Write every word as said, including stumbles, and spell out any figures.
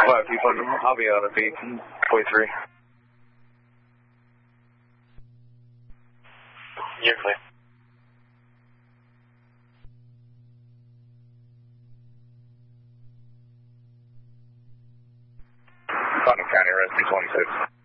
five two five, I'll be out at eight forty-three. You're clear. Putnam County, Rescue twenty-six.